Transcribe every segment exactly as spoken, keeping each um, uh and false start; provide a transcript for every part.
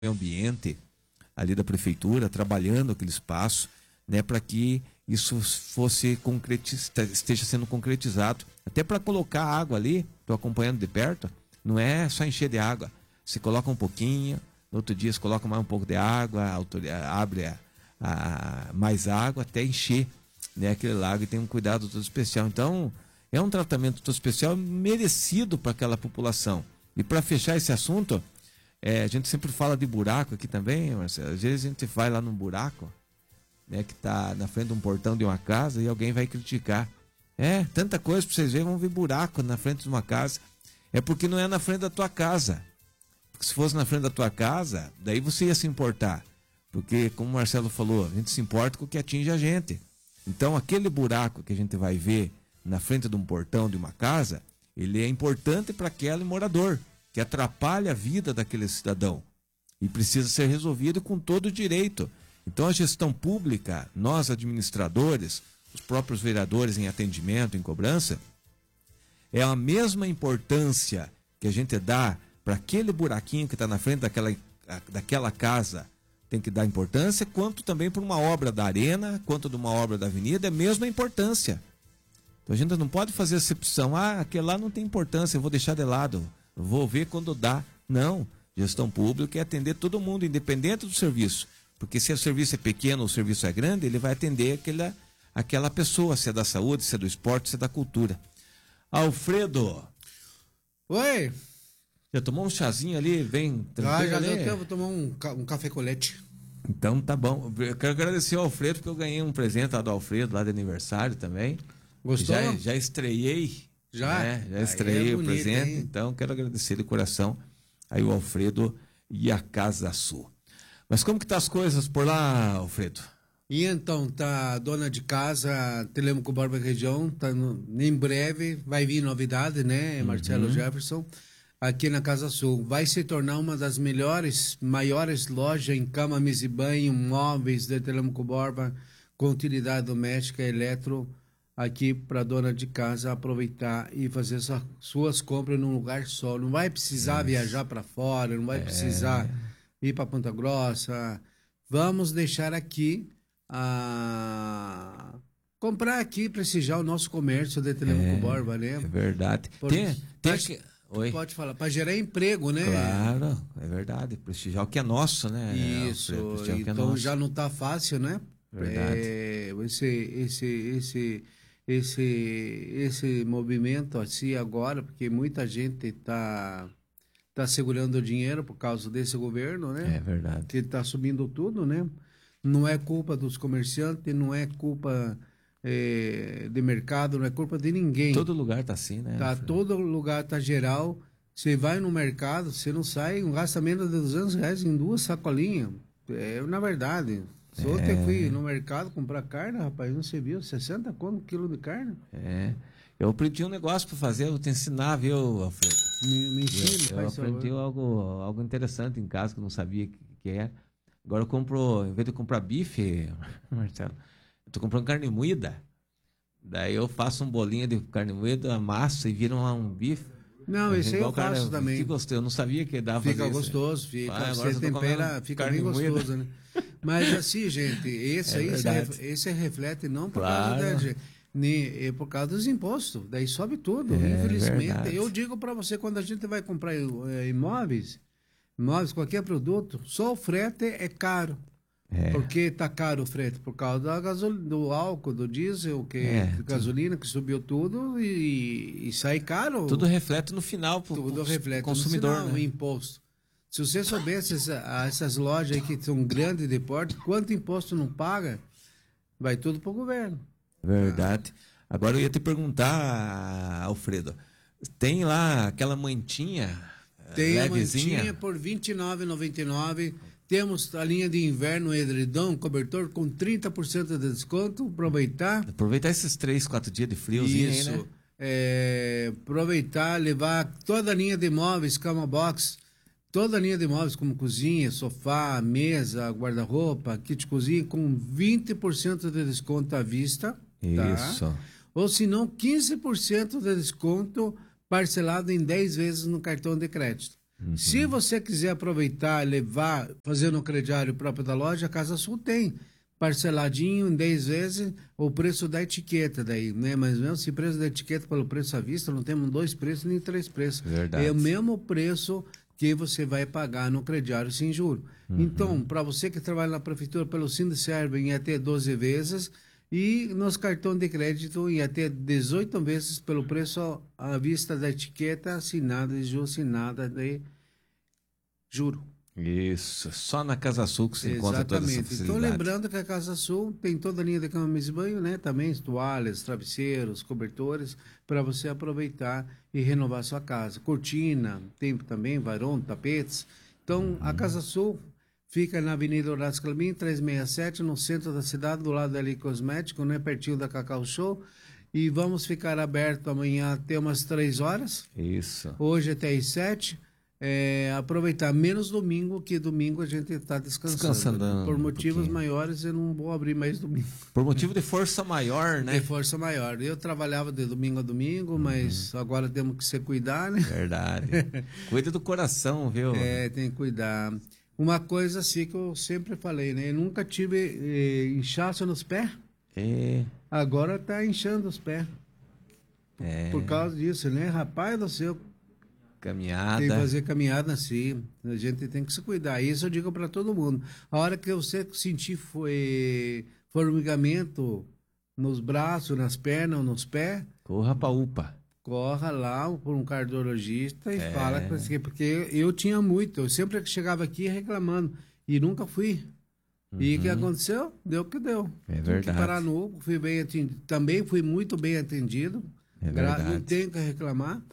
meio ambiente ali da prefeitura, trabalhando aquele espaço, né, para que isso fosse concretiz... esteja sendo concretizado. Até para colocar água ali, estou acompanhando de perto, não é só encher de água. Você coloca um pouquinho, no outro dia você coloca mais um pouco de água, abre a, a, mais água até encher, né, aquele lago, e tem um cuidado todo especial. Então, é um tratamento todo especial merecido para aquela população. E para fechar esse assunto, é, a gente sempre fala de buraco aqui também, Marcelo. Às vezes a gente vai lá num buraco, né, que está na frente de um portão de uma casa, e alguém vai criticar. É, tanta coisa para vocês verem, vão ver buraco na frente de uma casa. É porque não é na frente da tua casa. Porque se fosse na frente da tua casa, daí você ia se importar. Porque, como o Marcelo falou, a gente se importa com o que atinge a gente. Então, aquele buraco que a gente vai ver na frente de um portão de uma casa, ele é importante para aquele morador, que atrapalha a vida daquele cidadão. E precisa ser resolvido com todo o direito. Então, a gestão pública, nós administradores, os próprios vereadores em atendimento, em cobrança, é a mesma importância que a gente dá para aquele buraquinho que está na frente daquela, daquela casa, tem que dar importância, quanto também para uma obra da arena, quanto de uma obra da avenida, é a mesma importância. Então a gente não pode fazer exceção, ah, aquele lá não tem importância, eu vou deixar de lado, vou ver quando dá. Não, gestão pública é atender todo mundo, independente do serviço. Porque se o serviço é pequeno ou o serviço é grande, ele vai atender aquela, aquela pessoa, se é da saúde, se é do esporte, se é da cultura. Alfredo. Oi. Já tomou um chazinho ali, bem tranquilo? Ah, já ali? deu tempo, vou tomar um, um café colete. Então tá bom. Eu quero agradecer ao Alfredo, porque eu ganhei um presente lá do Alfredo, lá de aniversário também. Gostou? Já, já estreiei. Já? Né? Já Aí estreiei é o bonito, presente, hein? então quero agradecer de coração aí o Alfredo e a Casa Sul. Mas como que tá as coisas por lá, Alfredo? E então, tá a dona de casa, Telêmaco Borba Região, tá no, em breve vai vir novidade, né, Marcelo Uhum. Jefferson, aqui na Casa Sul. Vai se tornar uma das melhores, maiores lojas em cama, mesa e banho, móveis de Telêmaco Borba, com utilidade doméstica, eletro, aqui para dona de casa aproveitar e fazer suas, suas compras num lugar só. Não vai precisar Isso. viajar para fora, não vai É. precisar ir para Ponta Grossa. Vamos deixar aqui a comprar aqui, prestigiar o nosso comércio de Telêmaco É, Borba, né? É verdade. Por- Tem, tem pra- que... Oi. Pode falar, para gerar emprego, né? Claro, é verdade. Prestigiar o que é nosso, né? Isso, Alfredo? Prestigiar o que é então nosso. já não tá fácil, né? Verdade. É, esse, esse, esse, esse, esse movimento assim agora, porque muita gente tá, tá segurando o dinheiro por causa desse governo, né? É verdade. Que tá subindo tudo, né? Não é culpa dos comerciantes, não é culpa é, de mercado, não é culpa de ninguém. Todo lugar tá assim, né? Tá, Alfredo? todo lugar tá geral. Você vai no mercado, você não sai, não gasta menos de duzentos reais em duas sacolinhas. É, na verdade, se ontem eu fui no mercado comprar carne, rapaz, não se viu, sessenta conto um quilo de carne. É. Eu aprendi um negócio para fazer, eu vou te ensinar, viu, Alfredo? Me, me ensina, Eu, eu faz aprendi favor. algo, algo interessante em casa que eu não sabia que, que é. Agora eu compro, em vez de comprar bife, Marcelo, eu tô comprando carne moída. Daí eu faço um bolinho de carne moída, amasso e vira um, um bife. Não, esse aí Igual eu carne- faço também. Que gostei, eu não sabia que dava pra Fica fazer isso. gostoso, fica. Ah, agora Você eu tô tempera, comendo fica carne bem moída. gostoso, né? Mas assim, gente, esse É aí se, verdade. ref- esse reflete não por Claro. causa da, ne- é por causa dos impostos. Daí sobe tudo, É infelizmente. verdade. Eu digo para você, quando a gente vai comprar eh, imóveis, imóveis, qualquer produto, só o frete é caro. É. Por que tá caro o frete? Por causa da gasol... do álcool, do diesel, que É, gasolina que subiu tudo e, e sai caro. Tudo reflete no final pro, Tudo pro reflete consumidor, no sinal, o né? imposto. Se você soubesse essa, essas lojas aí que são grandes de porte, quanto imposto não paga, vai tudo pro governo. Verdade. Agora eu ia te perguntar, Alfredo, tem lá aquela mantinha Tem a levezinha? mantinha por vinte e nove reais e noventa e nove centavos. Temos a linha de inverno edredom, cobertor com trinta por cento de desconto. Aproveitar. Aproveitar esses três, quatro dias de friozinho Isso. aí, né? É, aproveitar, levar toda a linha de móveis, cama box, toda a linha de móveis como cozinha, sofá, mesa, guarda-roupa, kit cozinha com vinte por cento de desconto à vista. Tá? Isso. Ou se não, quinze por cento de desconto parcelado em dez vezes no cartão de crédito. Uhum. Se você quiser aproveitar, levar, fazer no crediário próprio da loja, a Casa Sul tem. Parceladinho em dez vezes o preço da etiqueta daí, né? Mas mesmo se preço da etiqueta pelo preço à vista, não temos dois preços nem três preços. Verdade. É o mesmo preço que você vai pagar no crediário sem juro. Uhum. Então, para você que trabalha na prefeitura pelo Sindicerve em até doze vezes e nos cartões de crédito em até dezoito vezes pelo preço à vista da etiqueta assinada de juro, assinada de juro. Isso, só na Casa Sul que se encontra toda essa Exatamente. facilidade. Então, lembrando que a Casa Sul tem toda a linha de cama, mesa e banho, né? Também toalhas, travesseiros, cobertores, para você aproveitar e renovar sua casa. Cortina, tem também, varão, tapetes. Então, uhum. a Casa Sul fica na Avenida Horácio Clabin, trezentos e sessenta e sete, no centro da cidade, do lado da L Cosmético, né? Pertinho da Cacau Show. E vamos ficar aberto amanhã até umas três horas. Isso. Hoje até às sete. É, aproveitar menos domingo, que domingo a gente está descansando. Descansando. Por um motivos pouquinho. maiores, eu não vou abrir mais domingo. Por motivo de força maior, né? De força maior. Eu trabalhava de domingo a domingo, mas uhum. agora temos que se cuidar, né? Verdade. Cuida do coração, viu? É, tem que cuidar. Uma coisa assim que eu sempre falei, né? Eu nunca tive eh, inchaço nos pés. É. Agora tá inchando os pés. É. Por causa disso, né? Rapaz do céu. Caminhada. Tem que fazer caminhada assim. A gente tem que se cuidar. Isso eu digo para todo mundo. A hora que você sentir foi formigamento nos braços, nas pernas, nos pés, corra pra U P A. Corra lá por um cardiologista e é. fala com você, porque eu tinha muito. Eu sempre chegava aqui reclamando e nunca fui. Uhum. E o que aconteceu? Deu o que deu. É Tive verdade. que parar no U P A, fui bem atendido. Também fui muito bem atendido. É verdade. Não tenho que reclamar.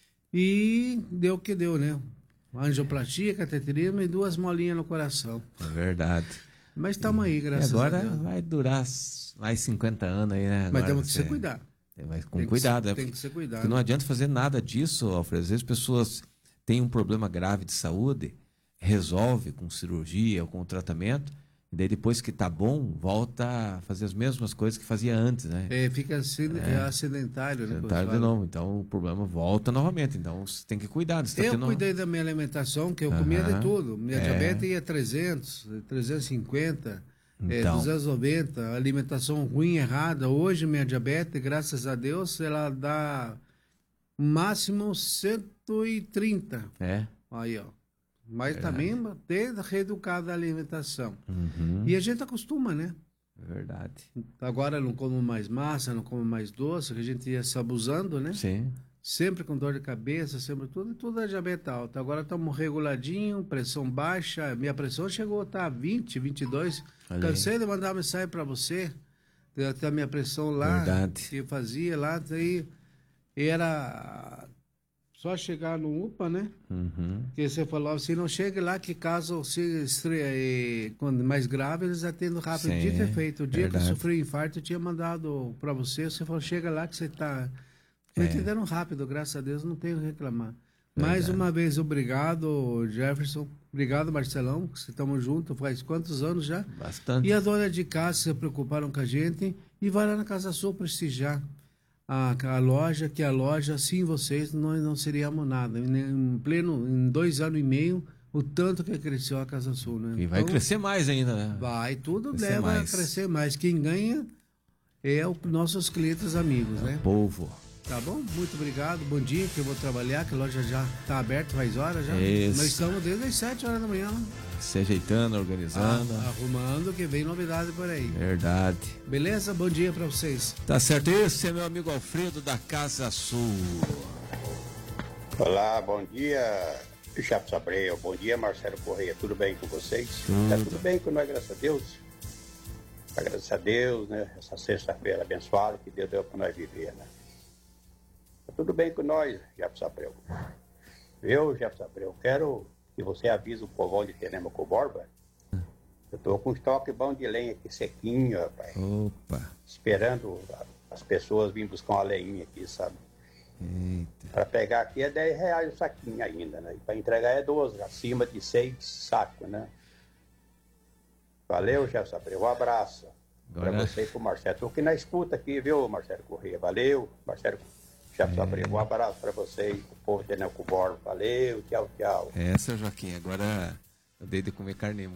E deu o que deu, né? Angioplastia, cateterismo e duas molinhas no coração. É verdade. Mas estamos aí, graças a Deus. E agora vai durar mais cinquenta anos aí, né? Agora Mas temos que você... se cuidar. Mas com tem cuidado, que, né? Tem que ser cuidado. Porque não adianta fazer nada disso, Alfredo. Às vezes pessoas têm um problema grave de saúde, resolve com cirurgia ou com tratamento, e daí depois que tá bom, volta a fazer as mesmas coisas que fazia antes, né? É, fica assim, é. acidentário, né? Acidentário de novo. Então o problema volta novamente. Então você tem que cuidar. Você tá eu tendo... cuidei da minha alimentação, que eu uh-huh. comia de tudo. Minha é. diabetes ia trezentos, trezentos e cinquenta, então. é, duzentos e noventa, alimentação ruim, errada. Hoje minha diabetes, graças a Deus, ela dá máximo cento e trinta. É. Aí, ó. Mas verdade. Também ter reeducado a alimentação. Uhum. E a gente acostuma, né? É verdade. Agora não como mais massa, não como mais doce, que a gente ia se abusando, né? Sim. Sempre com dor de cabeça, sempre tudo, e tudo é diabetes alta. Agora estamos reguladinho, pressão baixa. Minha pressão chegou a estar vinte, vinte e dois. Olha Cansei aí. de mandar uma mensagem para você. Até a minha pressão lá, verdade. que eu fazia lá, daí era... Só chegar no U P A, né? Uhum. Que você falou assim, não chegue lá que caso se estreia, quando mais grave, eles atendem rápido. Sim, Dito é feito. O dia verdade. que eu sofri infarto, eu tinha mandado para você, você falou, chega lá que você está... Foi É. entendendo rápido, graças a Deus, não tenho o que reclamar. Verdade. Mais uma vez, obrigado, Jefferson. Obrigado, Marcelão, que estamos juntos faz quantos anos já? Bastante. E a dona de casa se preocuparam com a gente e vai lá na Casa Sul prestigiar a, a loja, que a loja, sem vocês, nós não seríamos nada. Em pleno, em dois anos e meio, o tanto que cresceu a Casa Sul, né? E vai então, crescer mais ainda, né? Vai, tudo crescer leva mais. a crescer mais. Quem ganha é os nossos clientes amigos, é né? O povo. Tá bom? Muito obrigado. Bom dia, que eu vou trabalhar, que a loja já está aberta, faz horas já. Isso. Nós estamos desde as sete horas da manhã. Se ajeitando, organizando. Ah, arrumando, que vem novidade por aí. Verdade. Beleza? Bom dia para vocês. Tá certo. Esse é meu amigo Alfredo da Casa Sul. Olá, bom dia, Chapo Abreu. Bom dia, Marcelo Correia. Tudo bem com vocês? Tudo. Tá tudo bem com nós, graças a Deus. Agradecer a Deus, né? Essa sexta-feira abençoada que Deus deu para nós viver, né? Tá tudo bem com nós, Chapo Abreu. Eu, Chapo Abreu, quero que você avise o povão de Telêmaco Borba. Eu tô com um estoque bom de lenha aqui sequinho, rapaz. Opa. Esperando as pessoas virem buscar uma lenha aqui, sabe? Eita. Para pegar aqui é dez reais o saquinho ainda, né? E para entregar é doze, acima de seis sacos, né? Valeu, Jefferson Abreu. Um abraço Agora... para você e pro Marcelo. Tô aqui na escuta aqui, viu, Marcelo Corrêa? Valeu, Marcelo Jefferson É. Abreu. Um abraço para vocês, o povo de Nelco Borba. Valeu, tchau, tchau. Essa, Joaquim, agora eu dei de comer carne